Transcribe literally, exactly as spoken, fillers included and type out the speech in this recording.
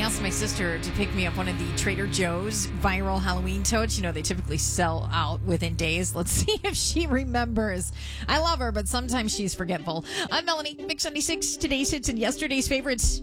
asked my sister to pick me up one of the Trader Joe's viral Halloween totes. You know, they typically sell out within days. Let's see if she remembers. I love her, but sometimes she's forgetful. I'm Melanie, Mix ninety-six, today's hits and yesterday's favorites.